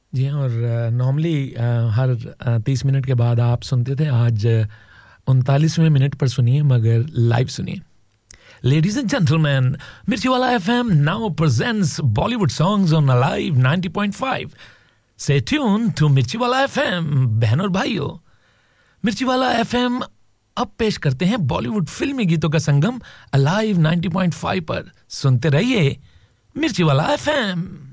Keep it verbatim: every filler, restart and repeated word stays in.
जी हाँ, और नॉर्मली हर तीस मिनट के बाद आप सुनते थे, आज उनतालीसवें मिनट पर सुनिए, मगर लाइव सुनिए. Ladies and gentlemen, Mirchiwala F M now presents Bollywood songs on Alive ninety point five. Stay tuned to Mirchiwala F M, बहन और भाइयों. Mirchiwala F M अब पेश करते हैं बॉलीवुड फिल्मी गीतों का संगम Alive ninety point five पर. सुनते रहिए Mirchiwala F M.